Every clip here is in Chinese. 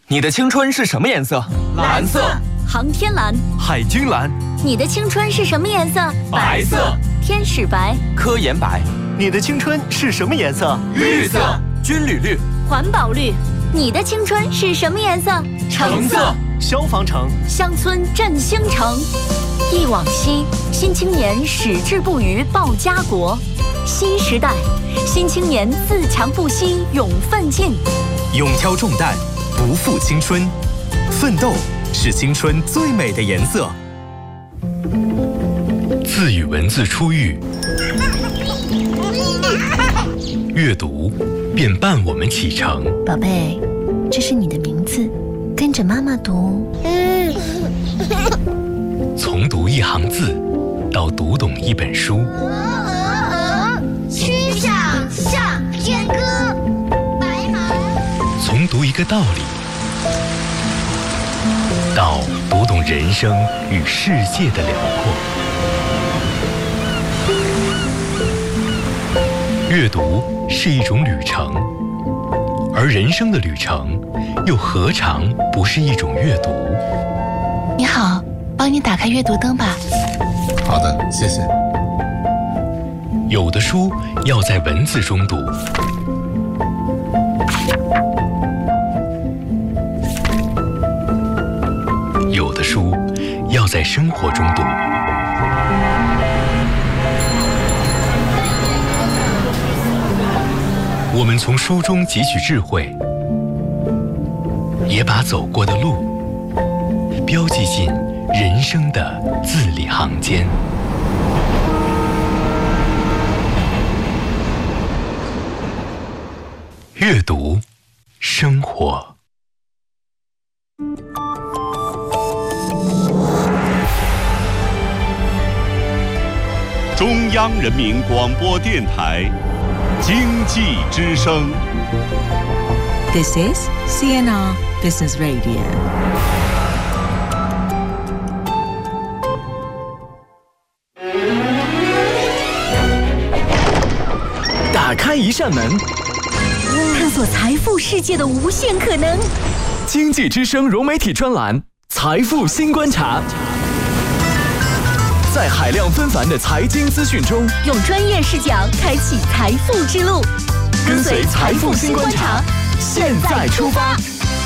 你的青春是什么颜色？ 蓝色。 航天蓝。 海军蓝。 你的青春是什么颜色？ 白色。 天使白。 科研白。 你的青春是什么颜色？ 绿色。 军旅绿。 环保绿。你的青春是什么颜色？ 橙色。 消防橙。 乡村振兴城。忆往昔，新青年矢志不渝报家国。新时代，新青年自强不息勇奋进。 勇挑重担，不负青春。奋斗是青春最美的颜色。 字与文字初遇，阅读便伴我们启程。 宝贝，这是你的名字，跟着妈妈读。 从读一行字，到读懂一本书。 曲项向天歌，白马。 从读一个道理，到读懂人生与世界的辽阔。阅读是一种旅程，而人生的旅程又何尝不是一种阅读？ 你好，帮你打开阅读灯吧。 好的，谢谢。 有的书要在文字中读，有的书要在生活中读。我们从书中汲取智慧，也把走过的路标记进人生的字里行间。阅读，生活。 中央人民广播电台经济之声。 This is CNR Business Radio. 打开一扇门， 探索财富世界的无限可能。 经济之声融媒体专栏《财富新观察》，在海量纷繁的财经资讯中， 用专业视角开启财富之路。 跟随财富新观察，现在出发。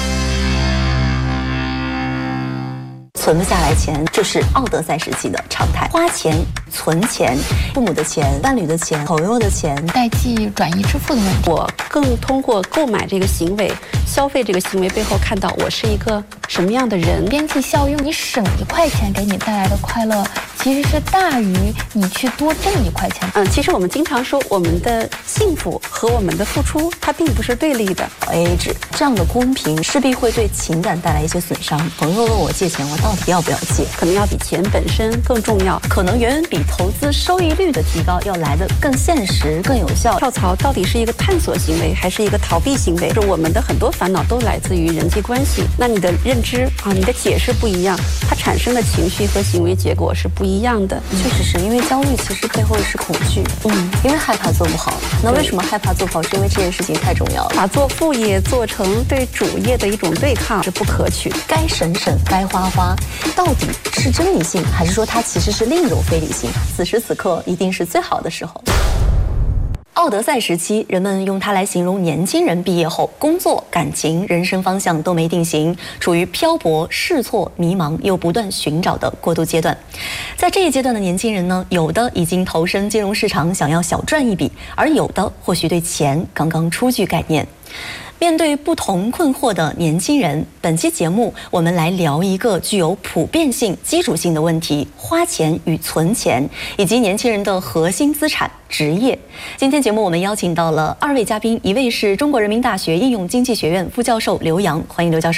存不下来钱，这是奥德赛时期的常态。花钱、存钱，父母的钱、伴侣的钱、朋友的钱， 代际转移支付的问题。 我更通过购买这个行为、消费这个行为背后，看到我是一个什么样的人。 边际效用，你省1块钱给你带来的快乐，其实是大于你去多挣1块钱。 其实我们经常说，我们的幸福和我们的付出，它并不是对立的。 AA 制这样的公平，势必会对情感带来一些损伤。朋友问我借钱，我到底要不要借？ 可能要比钱本身更重要， 可能远远比投资收益率的提高要来得更现实、更有效。 跳槽到底是一个探索行为，还是一个逃避行为？我们的很多烦恼都来自于人际关系。那你的认知你的解释不一样，它产生的情绪和行为结果是不一样的。 确实是因为焦虑，其实背后是恐惧。因为害怕做不好。那为什么害怕做不好？是因为这件事情太重要了， 把做副业做成对主业的一种对抗是不可取的。 该省省，该花花，到底是真理性，还是说它其实是另一种非理性？此时此刻一定是最好的时候。奥德赛时期，人们用它来形容年轻人毕业后工作、感情、人生方向都没定型，处于漂泊、试错、迷茫又不断寻找的过渡阶段。在这一阶段的年轻人呢，有的已经投身金融市场，想要小赚一笔，而有的或许对钱刚刚初具概念。面对不同困惑的年轻人，本期节目我们来聊一个具有普遍性、基础性的问题：花钱与存钱，以及年轻人的核心资产职业。今天节目我们邀请到了2位嘉宾，一位是中国人民大学应用经济学院副教授刘洋，欢迎刘教授。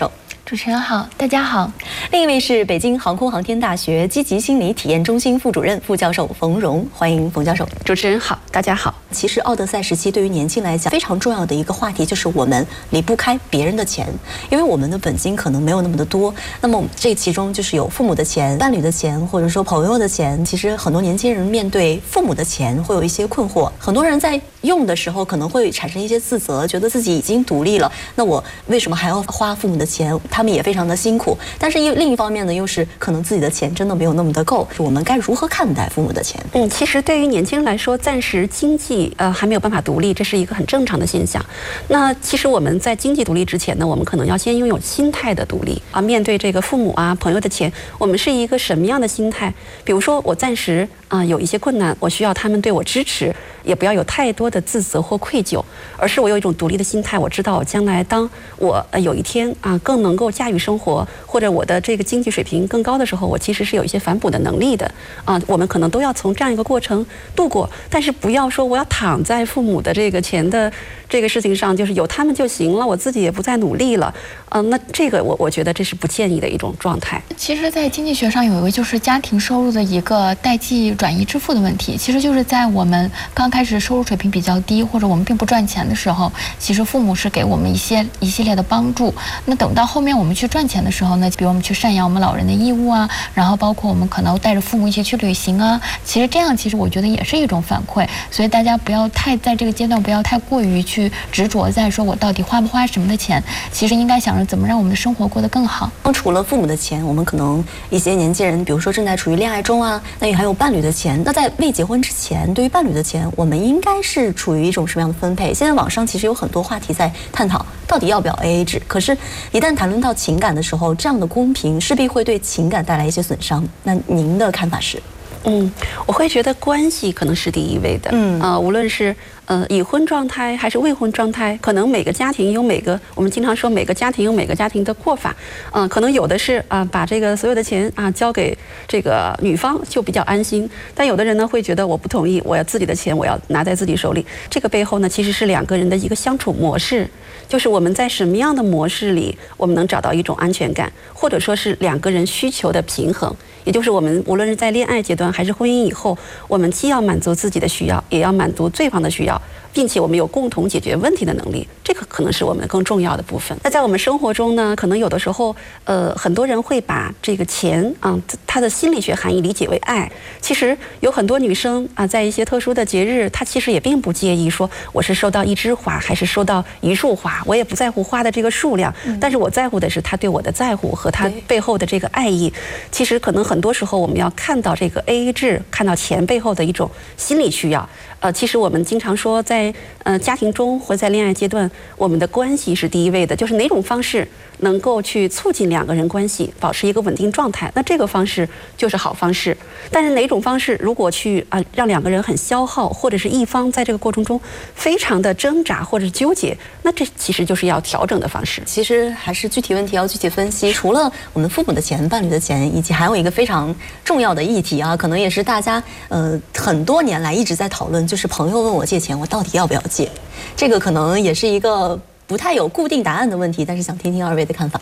主持人好，大家好。 另一位是北京航空航天大学积极心理体验中心副主任、副教授冯荣，欢迎冯教授。 主持人好，大家好。 其实奥德赛时期对于年轻来讲非常重要的一个话题就是我们离不开别人的钱，因为我们的本金可能没有那么的多。那么这其中就是有父母的钱、伴侣的钱，或者说朋友的钱。其实很多年轻人面对父母的钱会有一些困惑，很多人在用的时候可能会产生一些自责，觉得自己已经独立了，那我为什么还要花父母的钱？他们也非常的辛苦。但是另一方面呢，又是可能自己的钱真的没有那么的够，我们该如何看待父母的钱？ 其实对于年轻人来说，暂时经济还没有办法独立，这是一个很正常的现象。那其实我们在经济独立之前呢，我们可能要先拥有心态的独立啊。面对这个父母啊、朋友的钱，我们是一个什么样的心态？比如说我暂时有一些困难，我需要他们对我支持，也不要有太多的自责或愧疚，而是我有一种独立的心态。我知道我将来当我有一天更能够驾驭生活，或者我的这个经济水平更高的时候，我其实是有一些反哺的能力的我们可能都要从这样一个过程度过，但是不要说我要躺在父母的这个钱的这个事情上，就是有他们就行了，我自己也不再努力了。那这个我觉得这是不建议的一种状态。 其实，在经济学上有一个就是家庭收入的一个代际转移支付的问题，其实就是在我们刚开始收入水平比较低，或者我们并不赚钱的时候，其实父母是给我们一系列的帮助。那等到后面我们去赚钱的时候呢，比如我们去赡养我们老人的义务啊，然后包括我们可能带着父母一起去旅行啊，其实这样其实我觉得也是一种反馈。所以大家不要太在这个阶段不要太过于去执着在说我到底花不花什么的钱，其实应该想着怎么让我们的生活过得更好。 除了父母的钱，我们可能一些年轻人，比如说正在处于恋爱中那也还有伴侣的钱。那在未结婚之前，对于伴侣的钱，我们应该是处于一种什么样的分配？现在网上其实有很多话题在探讨，到底要不要 AA 制？可是，一旦谈论到情感的时候，这样的公平势必会对情感带来一些损伤。那您的看法是？ 我会觉得关系可能是第一位的。无论是已婚状态还是未婚状态，可能每个家庭有我们经常说每个家庭有每个家庭的过法。可能有的是把这个所有的钱交给这个女方就比较安心，但有的人呢会觉得我不同意，我要自己的钱我要拿在自己手里。这个背后呢其实是两个人的一个相处模式，就是我们在什么样的模式里我们能找到一种安全感，或者说是两个人需求的平衡。也就是我们无论是在恋爱阶段还是婚姻以后，我们既要满足自己的需要，也要满足对方的需要，并且我们有共同解决问题的能力，这个可能是我们更重要的部分。那在我们生活中呢，可能有的时候很多人会把这个钱它的心理学含义理解为爱。其实有很多女生在一些特殊的节日，她其实也并不介意说我是收到一枝花还是收到一束花，我也不在乎花的这个数量，但是我在乎的是她对我的在乎和她背后的这个爱意。其实可能很多时候我们要看到这个 AA 制，看到钱背后的一种心理需要。其实我们经常说在家庭中或在恋爱阶段，我们的关系是第一位的，就是哪种方式能够去促进两个人关系保持一个稳定状态，那这个方式就是好方式。但是哪种方式如果去让两个人很消耗，或者是一方在这个过程中非常的挣扎或者纠结，那这其实就是要调整的方式。 其实还是具体问题要具体分析。除了我们父母的钱、伴侣的钱，以及还有一个非常重要的议题可能也是大家很多年来一直在讨论，就是朋友问我借钱，我到底要不要借？这个可能也是一个不太有固定答案的问题，但是想听听二位的看法。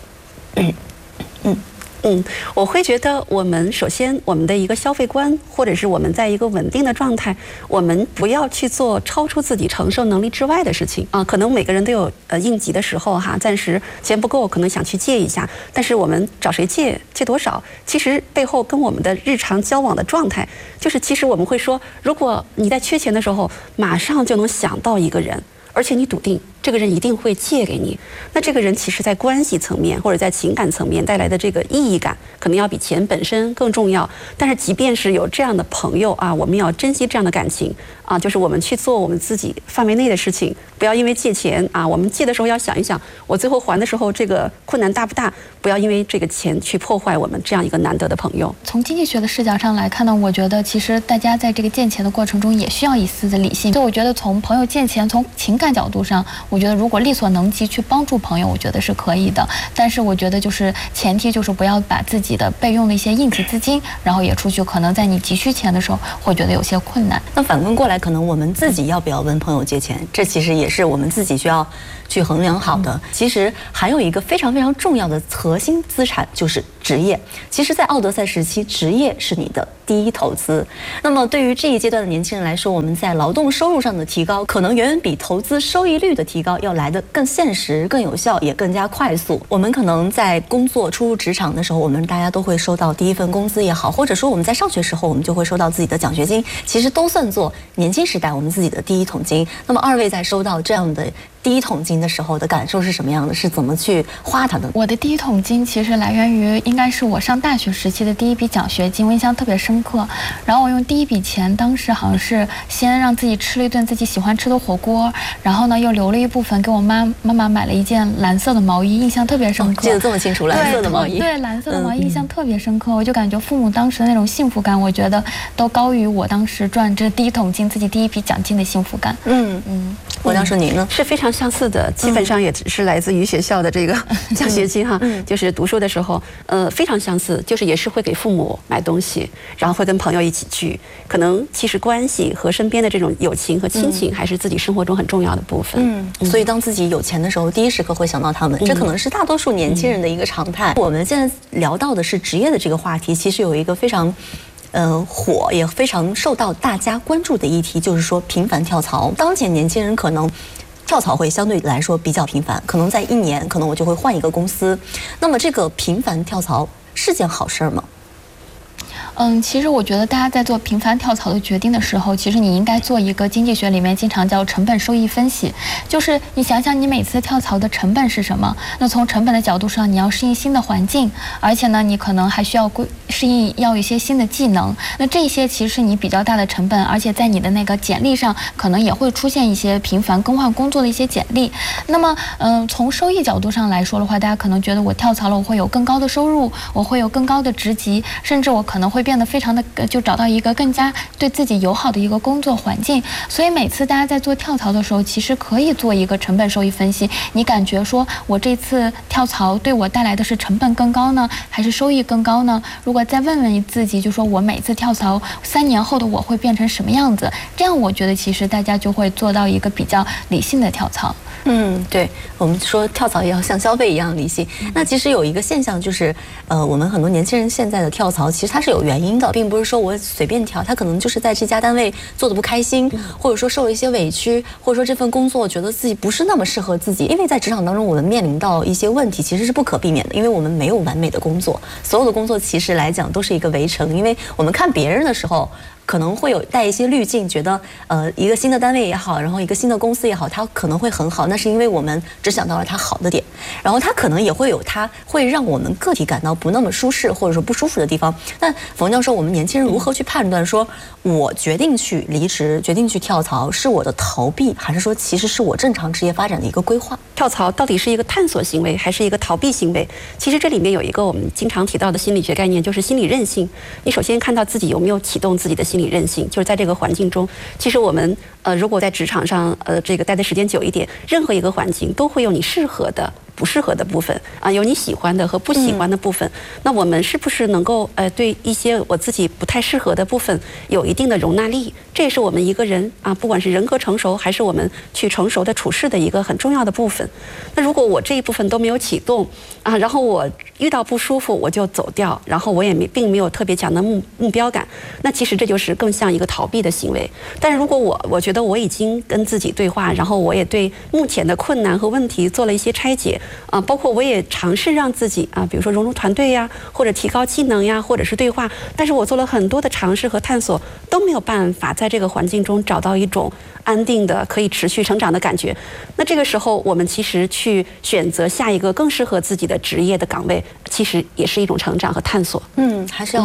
我会觉得我们首先我们的一个消费观，或者是我们在一个稳定的状态，我们不要去做超出自己承受能力之外的事情可能每个人都有应急的时候暂时钱不够，可能想去借一下，但是我们找谁借多少，其实背后跟我们的日常交往的状态，就是其实我们会说，如果你在缺钱的时候马上就能想到一个人，而且你笃定这个人一定会借给你，那这个人其实在关系层面或者在情感层面带来的这个意义感，可能要比钱本身更重要。但是即便是有这样的朋友我们要珍惜这样的感情就是我们去做我们自己范围内的事情，不要因为借钱我们借的时候要想一想，我最后还的时候这个困难大不大，不要因为这个钱去破坏我们这样一个难得的朋友。 从经济学的视角上来看呢，我觉得其实大家在这个借钱的过程中也需要一丝的理性。所以我觉得从朋友借钱，从情感角度上， 我觉得如果力所能及去帮助朋友，我觉得是可以的。但是我觉得就是前提就是不要把自己的备用的一些应急资金，然后也出去，可能在你急需钱的时候会觉得有些困难。 那反观过来，可能我们自己要不要问朋友借钱，这其实也是我们自己需要去衡量好的。其实还有一个非常非常重要的核心资产就是职业。其实，在奥德赛时期，职业是你的第一投资。那么，对于这一阶段的年轻人来说，我们在劳动收入上的提高，可能远远比投资收益率的提高要来得更现实、更有效，也更加快速。我们可能在工作初入职场的时候，我们大家都会收到第一份工资也好，或者说我们在上学时候，我们就会收到自己的奖学金，其实都算作年轻时代我们自己的第一桶金。那么，二位在收到这样的第一桶金的时候的感受是什么样的？是怎么去花它的？ 我的第一桶金其实来源于应该是我上大学时期的第一笔奖学金，我印象特别深刻。然后我用第一笔钱，当时好像是先让自己吃了一顿自己喜欢吃的火锅，然后呢又留了一部分给我妈妈买了一件蓝色的毛衣，印象特别深刻。 记得这么清楚，蓝色的毛衣。 对，蓝色的毛衣印象特别深刻。我就感觉父母当时的那种幸福感，我觉得都高于我当时赚这第一桶金、自己第一笔奖金的幸福感。 我当时您呢是非常相似的，基本上也是来自于学校的这个奖学金哈，就是读书的时候，非常相似，就是也是会给父母买东西，然后会跟朋友一起聚，可能其实关系和身边的这种友情和亲情还是自己生活中很重要的部分。 所以当自己有钱的时候，第一时刻会想到他们，这可能是大多数年轻人的一个常态。我们现在聊到的是职业的这个话题，其实有一个非常火也非常受到大家关注的议题，就是说频繁跳槽。当前年轻人可能跳槽会相对来说比较频繁，可能在1年，可能我就会换一个公司。那么这个频繁跳槽是件好事吗？ 其实我觉得大家在做频繁跳槽的决定的时候，其实你应该做一个经济学里面经常叫成本收益分析，就是你想想你每次跳槽的成本是什么？那从成本的角度上，你要适应新的环境，而且呢，你可能还需要适应要一些新的技能。那这些其实是你比较大的成本，而且在你的那个简历上，可能也会出现一些频繁更换工作的一些简历。那么，从收益角度上来说的话，大家可能觉得我跳槽了，我会有更高的收入，我会有更高的职级，甚至我可能会变得非常的就找到一个更加对自己友好的一个工作环境。所以每次大家在做跳槽的时候，其实可以做一个成本收益分析。你感觉说我这次跳槽对我带来的是成本更高呢，还是收益更高呢？如果再问问自己，就说我每次跳槽3年后的我会变成什么样子？这样我觉得其实大家就会做到一个比较理性的跳槽。 对，我们说跳槽也要像消费一样理性。那其实有一个现象就是，我们很多年轻人现在的跳槽，其实它是有原因的，并不是说我随便跳，他可能就是在这家单位做的不开心，或者说受了一些委屈，或者说这份工作觉得自己不是那么适合自己。因为在职场当中，我们面临到一些问题，其实是不可避免的，因为我们没有完美的工作，所有的工作其实来讲都是一个围城，因为我们看别人的时候，可能会有带一些滤镜，觉得一个新的单位也好，然后一个新的公司也好，它可能会很好，那是因为我们只想到了它好的点，然后它可能也会有它会让我们个体感到不那么舒适或者说不舒服的地方。那冯教授，我们年轻人如何去判断说，我决定去离职，决定去跳槽，是我的逃避，还是说其实是我正常职业发展的一个规划？ 跳槽到底是一个探索行为，还是一个逃避行为？其实这里面有一个我们经常提到的心理学概念，就是心理韧性。你首先看到自己有没有启动自己的心理韧性，就是在这个环境中，其实我们如果在职场上这个待的时间久一点，任何一个环境都会有你适合的、不适合的部分啊，有你喜欢的和不喜欢的部分。那我们是不是能够对一些我自己不太适合的部分有一定的容纳力？这也是我们一个人啊，不管是人格成熟还是我们去成熟的处事的一个很重要的部分。那如果我这一部分都没有启动啊，然后我遇到不舒服我就走掉，然后我也并没有特别强的目标感，那其实这就是更像一个逃避的行为。但是如果我觉得我已经跟自己对话，然后我也对目前的困难和问题做了一些拆解啊，包括我也尝试让自己啊，比如说融入团队呀，或者提高技能呀，或者是对话，但是我做了很多的尝试和探索，都没有办法在这个环境中找到一种安定的可以持续成长的感觉。那这个时候我们其实去选择下一个更适合自己的职业的岗位，其实也是一种成长和探索。 还是要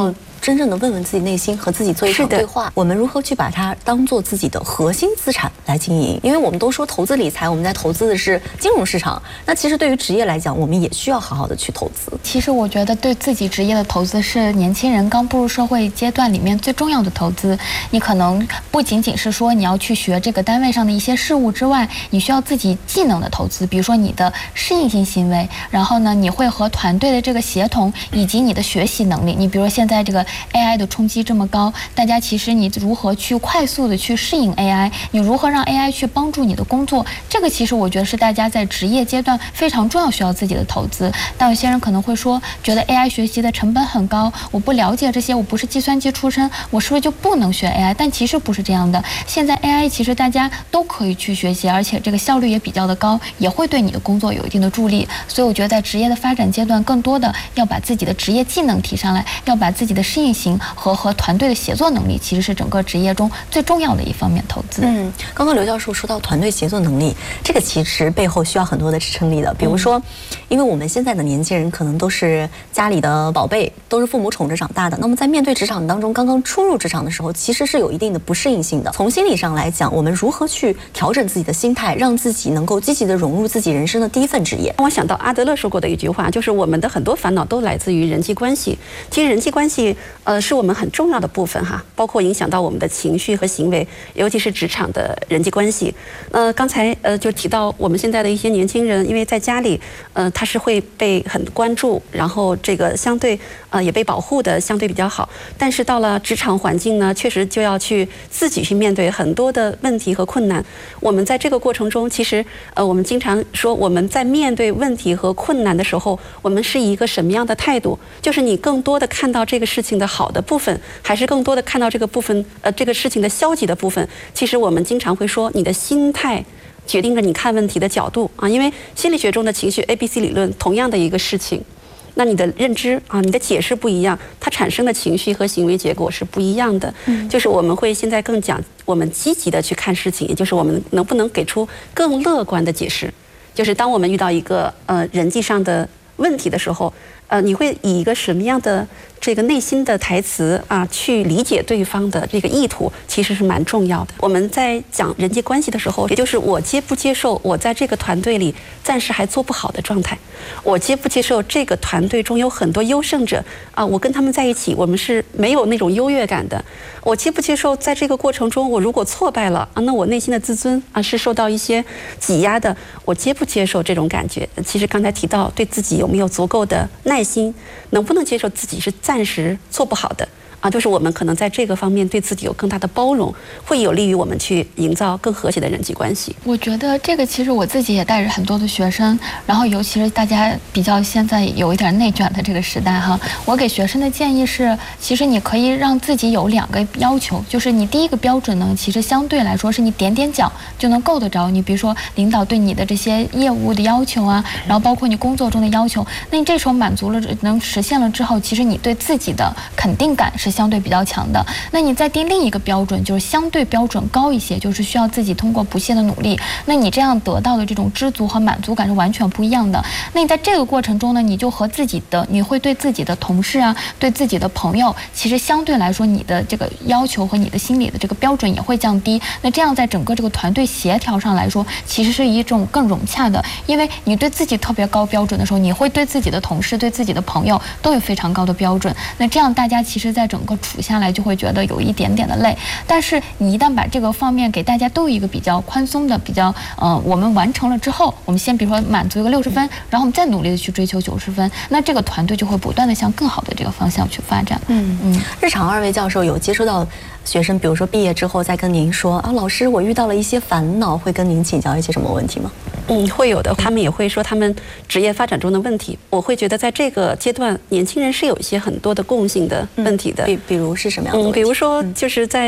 真正的问问自己内心，和自己做一场对话。我们如何去把它当做自己的核心资产来经营？因为我们都说投资理财，我们在投资的是金融市场。那其实对于职业来讲，我们也需要好好的去投资。 其实我觉得对自己职业的投资是年轻人刚步入社会阶段里面最重要的投资。你可能不仅仅是说你要去学这个单位上的一些事务之外，你需要自己技能的投资，比如说你的适应性行为，然后呢，你会和团队的这个协同，以及你的学习能力。你比如说现在这个 AI 的冲击这么高，大家其实你如何去快速的去适应 AI， 你如何让 AI 去帮助你的工作，这个其实我觉得是大家在职业阶段非常重要需要自己的投资。但有些人可能会说，觉得 AI 学习的成本很高，我不了解这些，我不是计算机出身，我是不是就不能学 AI？ 但其实不是这样的，现在 AI 其实大家都可以去学习，而且这个效率也比较的高，也会对你的工作有一定的助力。所以我觉得在职业的发展阶段，更多的要把自己的职业技能提上来，要把自己的适应性和团队的协作能力，其实是整个职业中最重要的一方面投资。 刚刚刘教授说到团队协作能力，这个其实背后需要很多的支撑力的。比如说，因为我们现在的年轻人可能都是家里的宝贝，都是父母宠着长大的。那么在面对职场当中，刚刚初入职场的时候，其实是有一定的不适应性的。从心理上来讲，我们如何去调整自己的心态，让自己能够积极的融入自己人生的第一份职业？ 我想到阿德勒说过的一句话，就是我们的很多烦恼都来自于人际关系。其实人际关系，是我们很重要的部分哈，包括影响到我们的情绪和行为，尤其是职场的人际关系。刚才就提到我们现在的一些年轻人，因为在家里，他是会被很关注，然后这个相对也被保护的相对比较好。但是到了职场环境呢，确实就要去自己去面对很多的问题和困难。我们在这个过程中，其实我们经常说，我们在面对问题和困难的时候，我们是一个什么样的态度？就是你更多的看到这个事情的好的部分，还是更多的看到这个部分这个事情的消极的部分？其实我们经常会说，你的心态决定着你看问题的角度啊。因为心理学中的情绪 ABC 理论，同样的一个事情，那你的认知啊，你的解释不一样，它产生的情绪和行为结果是不一样的。就是我们会现在更讲我们积极的去看事情，也就是我们能不能给出更乐观的解释。就是当我们遇到一个人际上的问题的时候，你会以一个什么样的这个内心的台词啊，去理解对方的这个意图，其实是蛮重要的。我们在讲人际关系的时候，也就是我接不接受我在这个团队里暂时还做不好的状态，我接不接受这个团队中有很多优胜者啊，我跟他们在一起，我们是没有那种优越感的。我接不接受在这个过程中，我如果挫败了啊，那我内心的自尊啊是受到一些挤压的。我接不接受这种感觉？其实刚才提到对自己有没有足够的耐心，能不能接受自己是暂时做不好的啊？就是我们可能在这个方面对自己有更大的包容，会有利于我们去营造更和谐的人际关系。 我觉得这个其实我自己也带着很多的学生，然后尤其是大家比较现在有一点内卷的这个时代哈，我给学生的建议是，其实你可以让自己有2个要求，就是你第一个标准呢，其实相对来说是你点点脚就能够得着。你比如说领导对你的这些业务的要求啊，然后包括你工作中的要求，那你这时候满足了，能实现了之后，其实你对自己的肯定感是相对比较强的。那你再定另一个标准，就是相对标准高一些，就是需要自己通过不懈的努力，那你这样得到的这种知足和满足感是完全不一样的。那你在这个过程中呢，你就和自己的，你会对自己的同事啊，对自己的朋友，其实相对来说你的这个要求和你的心理的这个标准也会降低。那这样在整个这个团队协调上来说，其实是一种更融洽的，因为你对自己特别高标准的时候，你会对自己的同事、对自己的朋友都有非常高的标准。那这样大家其实在整个处下来就会觉得有一点点的累。但是你一旦把这个方面给大家都有一个比较宽松的、比较我们完成了之后，我们先比如说满足一个60分，然后我们再努力的去追求90分，那这个团队就会不断的向更好的这个方向去发展。 日常2位教授有接触到学生，比如说毕业之后再跟您说啊，老师我遇到了一些烦恼，会跟您请教一些什么问题吗？ 会有的，他们也会说他们职业发展中的问题。我会觉得在这个阶段，年轻人是有一些很多的共性的问题的。 比如是什么样的问题？ 比如说就是在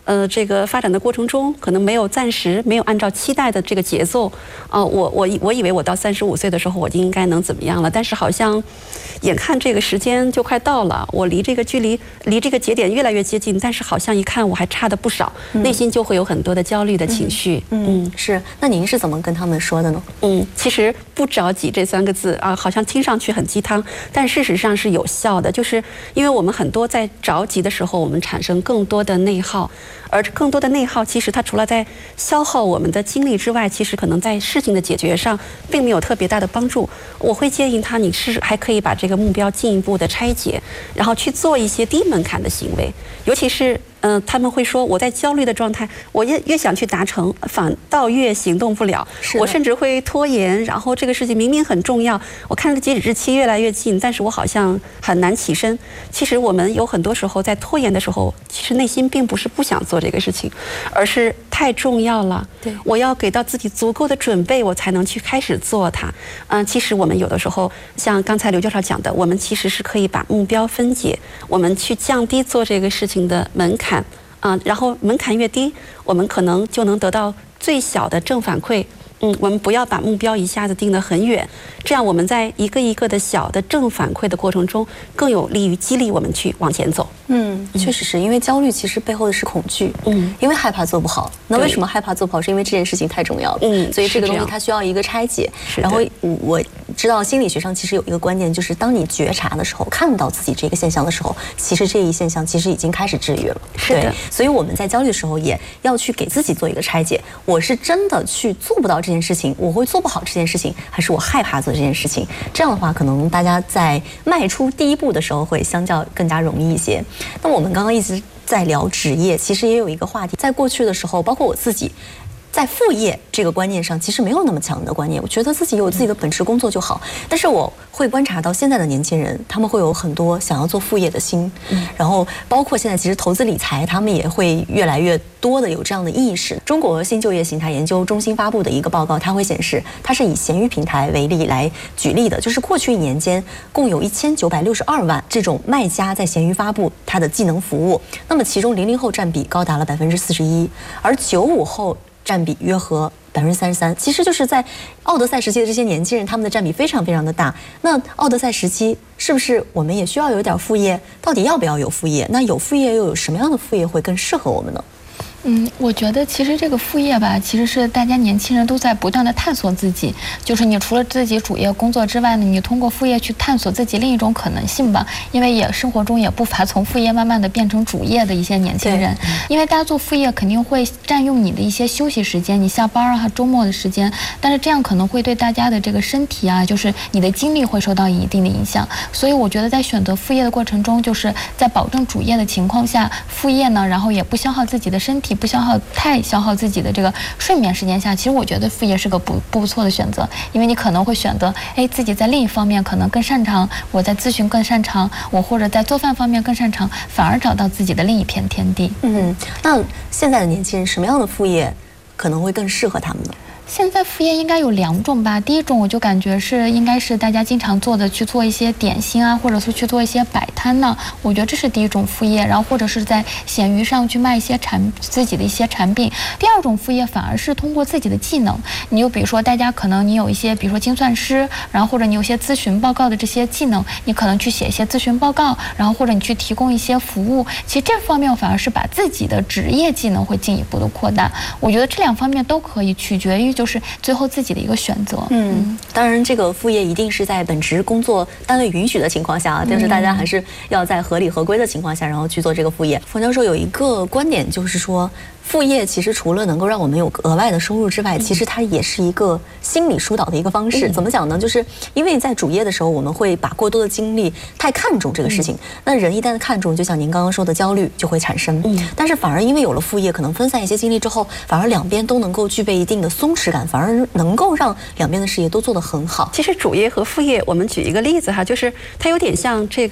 这个发展的过程中，可能暂时没有按照期待的这个节奏，我以为我到35岁的时候我就应该能怎么样了，但是好像眼看这个时间就快到了，我离这个距离离这个节点越来越接近，但是好像一看我还差的不少，内心就会有很多的焦虑的情绪。 是。那您是怎么跟他们说的呢？ 其实不着急这3个字啊，好像听上去很鸡汤，但事实上是有效的，就是因为我们很多在着急的时候，我们产生更多的内耗。而更多的内耗，其实它除了在消耗我们的精力之外，其实可能在事情的解决上并没有特别大的帮助。我会建议他，你还可以把这个目标进一步的拆解，然后去做一些低门槛的行为，尤其是。他们会说我在焦虑的状态，我越想去达成，反倒越行动不了。我甚至会拖延，然后这个事情明明很重要，我看着截止日期越来越近，但是我好像很难起身。其实我们有很多时候在拖延的时候，其实内心并不是不想做这个事情，而是太重要了。对，我要给到自己足够的准备，我才能去开始做它。其实我们有的时候，像刚才刘教授讲的，我们其实是可以把目标分解，我们去降低做这个事情的门槛。然后门槛越低，我们可能就能得到最小的正反馈。我们不要把目标一下子定得很远，这样我们在一个一个的小的正反馈的过程中，更有利于激励我们去往前走。 确实是因为焦虑其实背后的是恐惧，因为害怕做不好。那为什么害怕做不好？是因为这件事情太重要了，所以这个东西它需要一个拆解。然后我知道心理学上其实有一个观念，就是当你觉察的时候，看到自己这个现象的时候，其实这一现象其实已经开始治愈了。对，所以我们在焦虑的时候也要去给自己做一个拆解。我是真的去做不到这件事情，我会做不好这件事情，还是我害怕做这件事情？这样的话，可能大家在迈出第一步的时候会相较更加容易一些。那我们刚刚一直在聊职业，其实也有一个话题，在过去的时候，包括我自己。在副业这个观念上，其实没有那么强的观念。我觉得自己有自己的本职工作就好。但是我会观察到现在的年轻人，他们会有很多想要做副业的心。然后包括现在其实投资理财，他们也会越来越多的有这样的意识。中国新就业形态研究中心发布的一个报告，它会显示，它是以闲鱼平台为例来举例的，就是过去1年间，共有1962万这种卖家在闲鱼发布它的技能服务。那么其中00后占比高达了41%，而95后。占比约合33%，其实就是在奥德赛时期的这些年轻人，他们的占比非常非常的大。那奥德赛时期是不是我们也需要有点副业？到底要不要有副业？那有副业又有什么样的副业会更适合我们呢？ 我觉得其实这个副业吧，其实是大家年轻人都在不断的探索自己。就是你除了自己主业工作之外呢，你通过副业去探索自己另一种可能性吧。因为生活中也不乏从副业慢慢的变成主业的一些年轻人。因为大家做副业肯定会占用你的一些休息时间，你下班啊、周末的时间，但是这样可能会对大家的这个身体啊，就是你的精力会受到一定的影响。所以我觉得在选择副业的过程中，就是在保证主业的情况下，副业呢，然后也不消耗自己的身体。不太消耗自己的这个睡眠时间下，其实我觉得副业是个不错的选择，因为你可能会选择，自己在另一方面可能更擅长，我在咨询更擅长，我或者在做饭方面更擅长，反而找到自己的另一片天地。 那现在的年轻人什么样的副业可能会更适合他们呢？ 现在副业应该有2种吧。第一种我就感觉应该是大家经常做的，去做一些点心啊，或者是去做一些摆摊呢。我觉得这是第一种副业。然后或者是在闲鱼上去卖一些自己的一些产品。第二种副业反而是通过自己的技能，你就比如说大家可能你有一些，比如说精算师，然后或者你有些咨询报告的这些技能，你可能去写一些咨询报告，然后或者你去提供一些服务。其实这方面反而是把自己的职业技能会进一步的扩大。我觉得这2方面都可以，取决于就是最后自己的一个选择。 当然这个副业一定是在本职工作单位允许的情况下，但是大家还是要在合理合规的情况下，然后去做这个副业。冯教授有一个观点，就是说副业其实除了能够让我们有额外的收入之外，其实它也是一个心理疏导的一个方式。怎么讲呢？就是因为在主业的时候，我们会把过多的精力太看重这个事情，那人一旦看重，就像您刚刚说的，焦虑就会产生。但是反而因为有了副业，可能分散一些精力之后，反而两边都能够具备一定的松弛感，反而能够让两边的事业都做得很好。 其实主业和副业，我们举一个例子哈，就是它有点像这个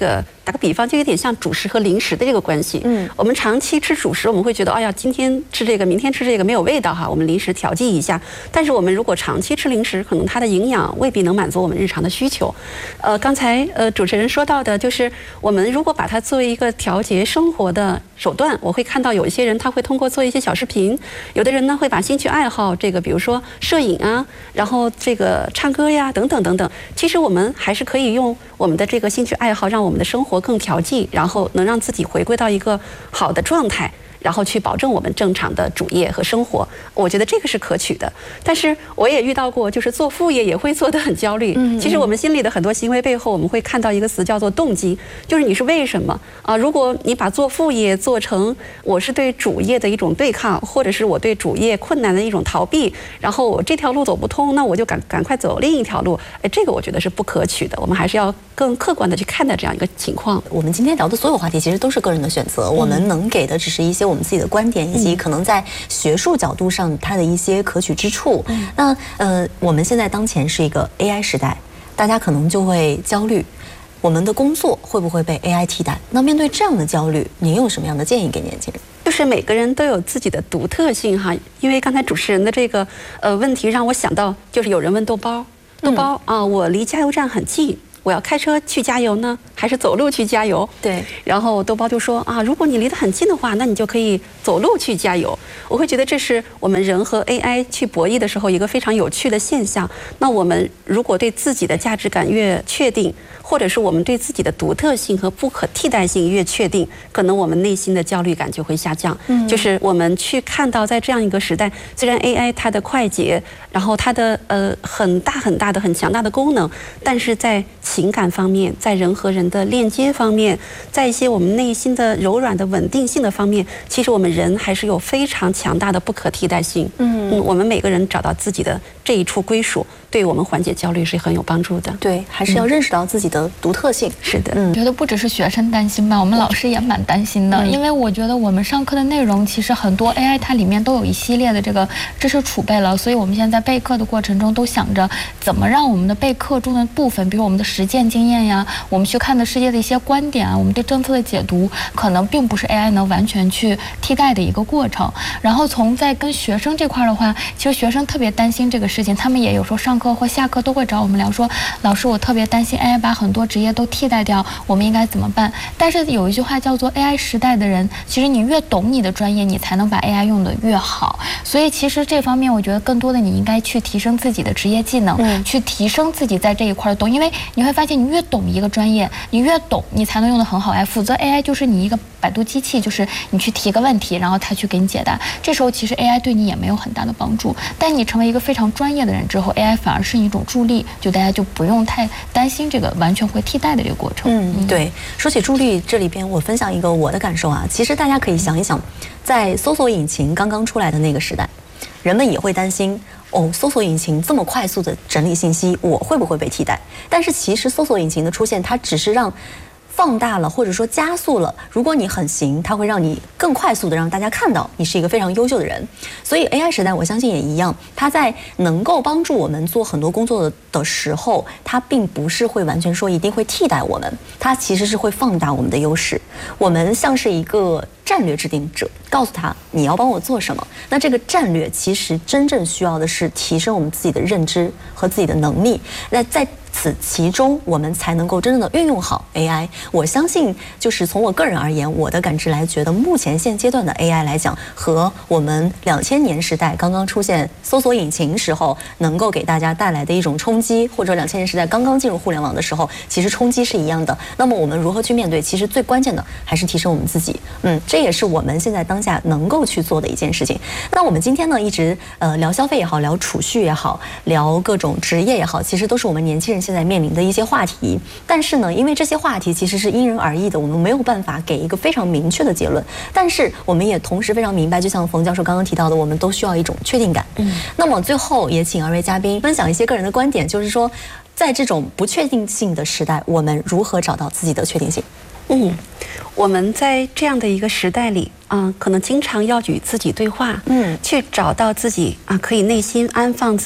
打个比方，就有点像主食和零食的这个关系。我们长期吃主食，我们会觉得，哎呀，今天吃这个，明天吃这个没有味道哈，我们临时调剂一下。但是我们如果长期吃零食，可能它的营养未必能满足我们日常的需求。刚才主持人说到的，就是我们如果把它作为一个调节生活的手段，我会看到有一些人他会通过做一些小视频，有的人呢会把兴趣爱好这个，比如说摄影啊，然后这个唱歌呀，等等等等。其实我们还是可以用我们的这个兴趣爱好，让我们的生活更调剂，然后能让自己回归到一个好的状态。然后去保证我们正常的主业和生活，我觉得这个是可取的。但是我也遇到过，就是做副业也会做得很焦虑。其实我们心里的很多行为背后，我们会看到一个词叫做动机，就是你是为什么啊？如果你把做副业做成我是对主业的一种对抗，或者是我对主业困难的一种逃避，然后我这条路走不通，那我就赶快走另一条路。这个我觉得是不可取的。我们还是要更客观的去看待这样一个情况。 我们今天聊的所有话题其实都是个人的选择，我们能给的只是一些我们自己的观点，以及可能在学术角度上它的一些可取之处。那我们现在当前是一个 AI 时代，大家可能就会焦虑，我们的工作会不会被 AI 替代？那面对这样的焦虑，您有什么样的建议给年轻人？ 就是每个人都有自己的独特性哈，因为刚才主持人的这个问题让我想到，就是有人问豆包啊，我离加油站很近，我要开车去加油呢，还是走路去加油？ 对。 然后豆包就说啊，如果你离得很近的话，那你就可以走路去加油。我会觉得这是我们人和 AI 去博弈的时候一个非常有趣的现象。那我们如果对自己的价值感越确定，或者是我们对自己的独特性和不可替代性越确定，可能我们内心的焦虑感就会下降。就是我们去看到，在这样一个时代，虽然 AI 它的快捷，然后它的很大的很强大的功能，但是在情感方面，在人和人的链接方面，在一些我们内心的柔软的稳定性的方面，其实我们人还是有非常强大的不可替代性。我们每个人找到自己的这一处归属，对我们缓解焦虑是很有帮助的。 对，还是要认识到自己的独特性。 是的， 我觉得不只是学生担心吧，我们老师也蛮担心的，因为我觉得我们上课的内容其实很多 AI 它里面都有一系列的这个知识储备了，所以我们现在备课的过程中都想着怎么让我们的备课中的部分，比如我们的实践经验呀，我们去看的世界的一些观点啊，我们对政策的解读，可能并不是 AI 能完全去替代的一个过程。然后从在跟学生这块的话，其实学生特别担心这个事情，他们也有时候上课或下课都会找我们聊说，老师我特别担心 AI 把很多职业都替代掉，我们应该怎么办？但是有一句话叫做 AI 时代的人，其实你越懂你的专业，你才能把 AI 用得越好。所以其实这方面我觉得更多的你应该去提升自己的职业技能，去提升自己在这一块的懂，因为你会发现你越懂一个专业，你越懂你才能用得很好。否则 AI 就是你一个百度机器，就是你去提个问题，然后它去给你解答，这时候其实 AI 对你也没有很大的帮助。但你成为一个非常专业的人之后， AI 反而是一种助力，就大家就不用太担心这个完全会替代的这个过程。 对，说起助力，这里边我分享一个我的感受啊，其实大家可以想一想，在搜索引擎刚刚出来的那个时代，人们也会担心搜索引擎这么快速的整理信息，我会不会被替代？但是其实搜索引擎的出现，它只是让放大了，或者说加速了，如果你很行，它会让你更快速的让大家看到你是一个非常优秀的人。所以 AI 时代我相信也一样，它在能够帮助我们做很多工作的时候，它并不是会完全说一定会替代我们，它其实是会放大我们的优势。我们像是一个战略制定者，告诉他你要帮我做什么，那这个战略其实真正需要的是提升我们自己的认知和自己的能力，那在其中我们才能够真正的运用好 AI。 我相信就是从我个人而言，我的感知来觉得，目前现阶段的 AI 来讲，和我们2000年时代刚刚出现搜索引擎时候能够给大家带来的一种冲击，或者2000年时代刚刚进入互联网的时候，其实冲击是一样的。那么我们如何去面对，其实最关键的还是提升我们自己。这也是我们现在当下能够去做的一件事情。那我们今天呢一直聊消费也好，聊储蓄也好，聊各种职业也好，其实都是我们年轻人现在面临的一些话题。但是呢，因为这些话题其实是因人而异的，我们没有办法给一个非常明确的结论。但是我们也同时非常明白，就像冯教授刚刚提到的，我们都需要一种确定感。那么最后也请2位嘉宾分享一些个人的观点，就是说在这种不确定性的时代，我们如何找到自己的确定性？ 我们在这样的一个时代里可能经常要与自己对话，去找到自己可以内心安放自己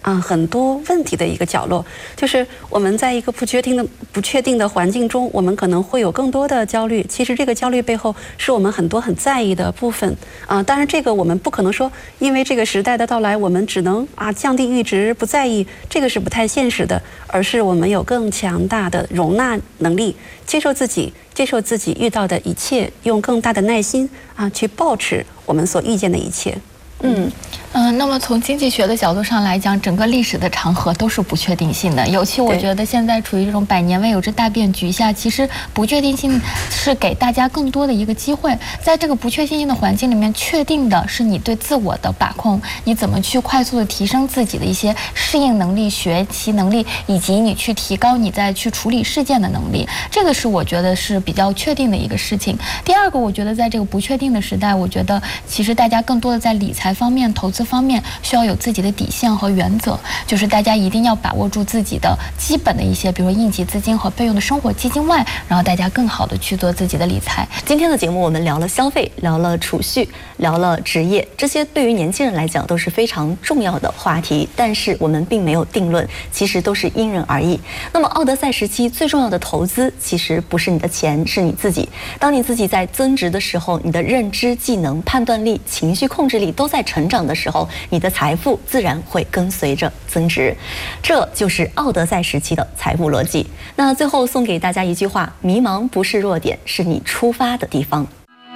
很多问题的一个角落。就是我们在一个不确定的环境中，我们可能会有更多的焦虑。其实这个焦虑背后是我们很多很在意的部分当然这个我们不可能说因为这个时代的到来，我们只能降低阈值不在意，这个是不太现实的，而是我们有更强大的容纳能力，接受自己遇到的一切，用更大的耐心去保持我们所遇见的一切。 那么从经济学的角度上来讲，整个历史的长河都是不确定性的，尤其我觉得现在处于这种百年未有之大变局下，其实不确定性是给大家更多的一个机会。在这个不确定性的环境里面，确定的是你对自我的把控，你怎么去快速的提升自己的一些适应能力、学习能力，以及你去提高你在去处理事件的能力，这个是我觉得是比较确定的一个事情。第二个，我觉得在这个不确定的时代，我觉得其实大家更多的在理财方面、投资方面需要有自己的底线和原则，就是大家一定要把握住自己的基本的一些，比如说应急资金和备用的生活基金外，然后大家更好的去做自己的理财。 今天的节目我们聊了消费，聊了储蓄，聊了职业，这些对于年轻人来讲都是非常重要的话题，但是我们并没有定论，其实都是因人而异。那么奥德赛时期最重要的投资其实不是你的钱，是你自己。当你自己在增值的时候，你的认知、技能、判断力、情绪控制力都在成长的时候，你的财富自然会跟随着增值，这就是奥德赛时期的财富逻辑。那最后送给大家一句话：迷茫不是弱点，是你出发的地方。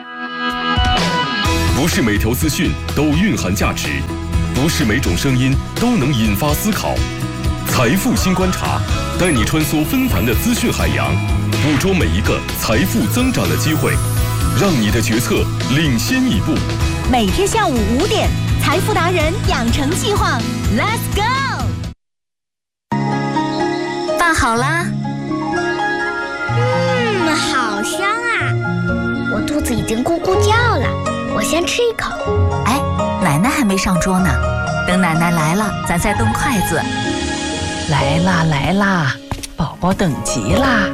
不是每条资讯都蕴含价值，不是每种声音都能引发思考。财富新观察，带你穿梭纷繁的资讯海洋，捕捉每一个财富增长的机会，让你的决策领先一步。 每天下午5点，财富达人养成计划 ，Let's go！ 饭好啦。 好香啊！我肚子已经咕咕叫了，我先吃一口。 哎，奶奶还没上桌呢，等奶奶来了，咱再动筷子。 来啦来啦，宝宝等急啦！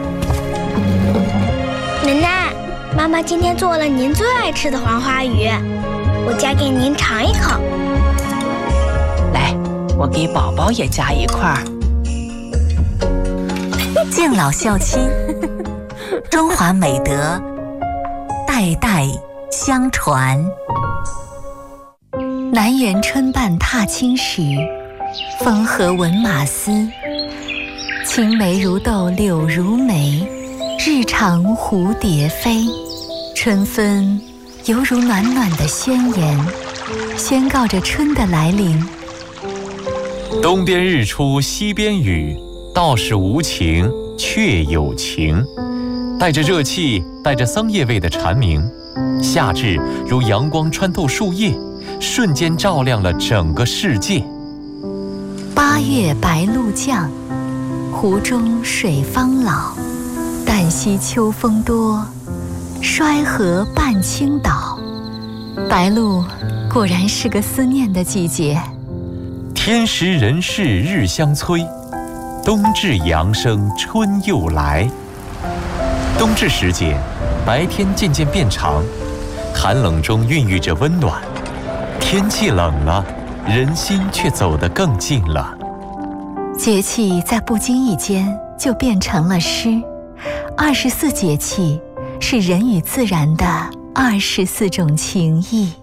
奶奶，妈妈今天做了您最爱吃的黄花鱼，我夹给您尝一口。 来，我给宝宝也夹一块。 敬老孝亲，中华美德代代相传。南园春半踏青时，风和闻马嘶。青梅如豆柳如眉，日长蝴蝶飞。春分犹如暖暖的宣言，宣告着春的来临。 东边日出西边雨，道是无晴却有晴。带着热气，带着桑叶味的蝉鸣，夏至如阳光穿透树叶，瞬间照亮了整个世界。 8月白露降，湖中水方老。旦夕秋风多，衰河半倾倒。白露果然是个思念的季节。 天时人事日相催，冬至阳生春又来。冬至时节，白天渐渐变长，寒冷中孕育着温暖。天气冷了，人心却走得更近了。 节气在不经意间就变成了诗。24节气是人与自然的24种情谊。